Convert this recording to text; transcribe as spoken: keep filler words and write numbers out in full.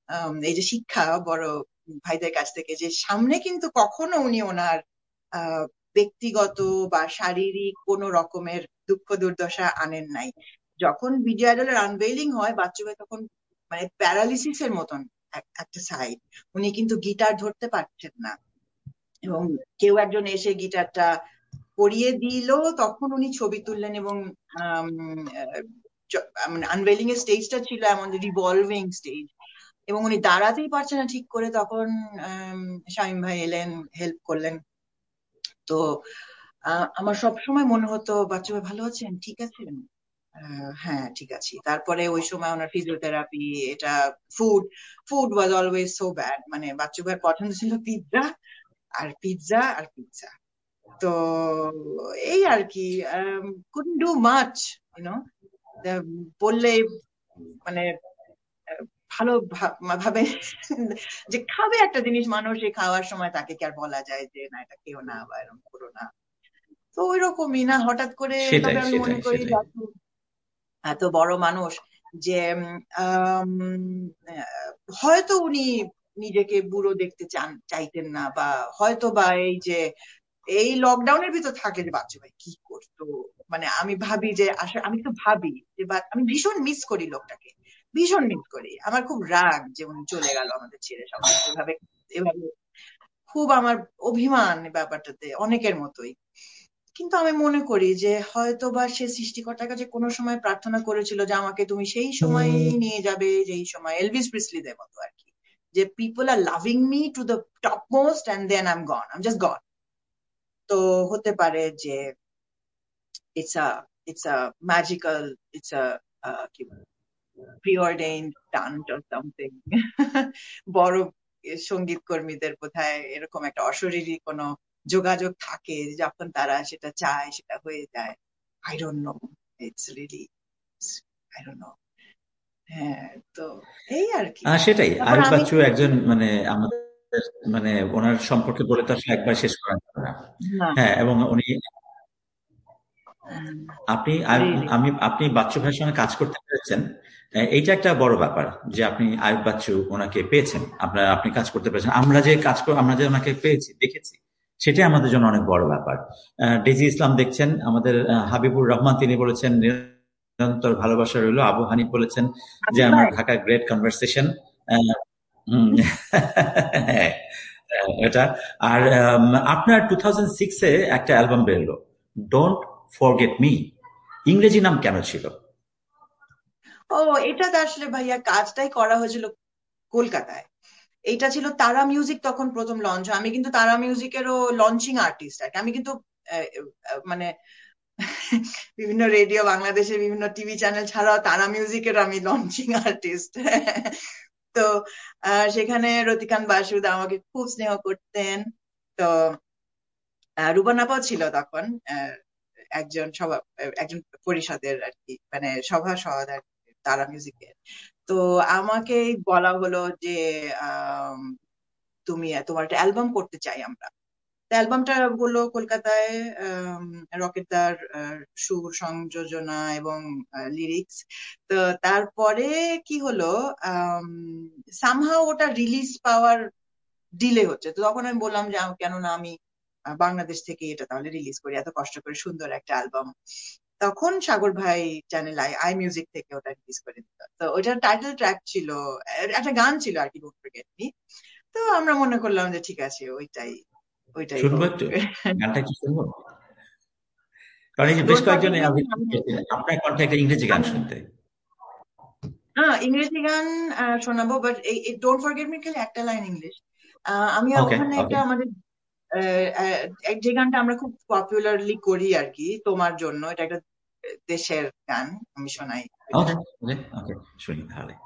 এই যে শিক্ষা বড় ভাইদের কাছ থেকে, যে সামনে কিন্তু কখনো উনি ওনার আহ ব্যক্তিগত বা শারীরিক কোনো রকমের দুঃখ দুর্দশা আনেন নাই। যখন বিজয় আইডলের আনভেইলিং হয় বাচ্চু ভাই তখন মানে প্যারালিসিস এর মতন একটা সাইড, উনি কিন্তু গিটার ধরতে পারছেন না, এবং কেউ একজন এসে গিটারটা পরিয়ে দিল, তখন উনি ছবি তুললেন। এবং আনভেইলিং এর স্টেজটা ছিল এমন রিভলভিং স্টেজ, এবং উনি দাঁড়াতেই পারছেন না ঠিক করে, তখন শামীম ভাই এলেন, হেল্প করলেন। তো আমার সবসময় মনে হতো বাচ্চু ভাই ভালো আছেন, ঠিক আছেন? হ্যাঁ ঠিক আছে। তারপরে ওই সময় ওনার ফিজিওথেরাপি, এটা food food was always so bad, মানে বাচ্চু ভাইয়ের পছন্দ ছিল পিৎজা আর পিৎজা আর পিৎজা। তো এই আর কি, couldn't do much, you know, বললে মানে ভালো ভাবে যে খাবে একটা জিনিস মানুষ, খাওয়ার সময় তাকে কি আর বলা যায় যে না এটা কেউ না বা এরকম করো না। তো ওই রকমই না হঠাৎ করে। তবে আমি মনে করি এত বড় মানুষ যে হয়তো উনি নিজেকে বুড়ো দেখতে চান চাইতেন না, বা হয়তো বা এই যে এই লকডাউনের ভিতর থাকে যে বাচ্চা ভাই কি করতো, মানে আমি ভাবি যে আসলে আমি তো ভাবি যে আমি ভীষণ মিস করি লোকটাকে, ভীষণ মিস করি। আমার খুব রাগ যে উনি চলে গেল আমাদের ছেড়ে, সবাই এভাবে এভাবে খুব আমার অভিমান ব্যাপারটাতে, অনেকের মতোই। কিন্তু আমি মনে করি যে হয়তো বা সে সৃষ্টিকর্তার কাছে কোনো সময় প্রার্থনা করেছিল যে আমাকে তুমি সেই সময় নিয়ে যাবে যেই সময় এলভিস প্রিসলিদের মতো আর কি, যে people R loving me to the top most and then I am gone, I am just গন। তো হতে পারে যে it's a it's a magical, it's a কি প্রিঅর্ডেইনড টান্ট অর সামথিং। বড় সঙ্গীত কর্মীদের বোধহয় এরকম একটা অশরীরী কোনো যোগাযোগ থাকে, যখন তারা সেটা চায় সেটা হয়ে যায়। I don't know, it's really I don't know. হ্যাঁ, তো এই আর কি। সেটাই। আয়ুব বাচ্চু একজন মানে আমাদের মানে ওনার সম্পর্কে বলে তো আসলে একবার শেষ করা যাবে না। হ্যাঁ, এবং উনি আপনি আমি আপনি বাচ্চু ভাইয়ের সঙ্গে কাজ করতে পেরেছেন, এইটা একটা বড় ব্যাপার যে আপনি আয়ুব বাচ্চু ওনাকে পেয়েছেন, আপনার আপনি কাজ করতে পেরেছেন। আমরা যে কাজ আমরা যে ওনাকে পেয়েছি দেখেছি সেটাই আমাদের জন্য অনেক বড় ব্যাপার। ডেজি ইসলাম দেখছেন, আমাদের হাবিবুর রহমান তিনি বলেছেন নিরন্তর ভালোবাসা রইল। আবু হানিফ বলেছেন যে আমার ঢাকা গ্রেট কনভারসেশন। এটা আর আপনার টু থাউজেন্ড সিক্স এ একটা অ্যালবাম বেরোলো ডোন্ট ফরগেট মি, ইংরেজি নাম কেন ছিল? ও এটা তো আসলে ভাইয়া কাজটাই করা হয়েছিল কলকাতায়। এইটা ছিল তারা মিউজিক, তখন প্রথম লঞ্চ হয়। আমি কিন্তু তারা মিউজিকেরও লঞ্চিং আর্টিস্ট আর কি। আমি কিন্তু মানে বিভিন্ন রেডিও বাংলাদেশের বিভিন্ন টিভি চ্যানেল ছাড়াও তারা মিউজিকের আমি লঞ্চিং আর্টিস্ট। তো সেখানে রতিকান বাসুদ আমাকে খুব স্নেহ করতেন। তো রুবান আপাও ছিল তখন একজন সভা একজন পরিষদের আর কি, মানে সভা সদ আর কি তারা মিউজিকের। তো আমাকে বলা হলো যে তুমি তোমার একটা অ্যালবাম করতে চাই আমরা। অ্যালবামটা হলো কলকাতায় রকেটদার সুর সংযোজনা এবং লিরিক্স। তো তারপরে কি হলো, সামহাও ওটা রিলিজ পাওয়ার ডিলে হচ্ছে। তো তখন আমি বললাম যে কেন না আমি বাংলাদেশ থেকে এটা তাহলে রিলিজ করি, এত কষ্ট করে সুন্দর একটা অ্যালবাম। তখন সাগর ভাই চ্যানেল আই আই মিউজিক থেকে ওটা রিলিজ করে দিত। তো ওটার টাইটেল ট্র্যাক ছিল, একটা গান ছিল আর কি, ডোন্ট ফরগেট মি। তো আমরা মনে করলাম যে ঠিক আছে ওইটাই ওইটাই শুনবো একটু গানটা, কি শুনবো? কারণ এই যে বেশ কয়েকজন আপনার কণ্ঠে একটা ইংরেজি গান শুনতে। হ্যাঁ, ইংরেজি গান শোনাবো, বাট এই ডোন্ট ফরগেট মি খালি একটা লাইন ইংলিশ। আমি ওখানে একটা আমাদের যে গানটা আমরা খুব পপুলারলি করি আর কি, তোমার জন্য, এটা একটা দেশের গান, আমি শোনাই। ওকে ওকে শুনি তাহলে।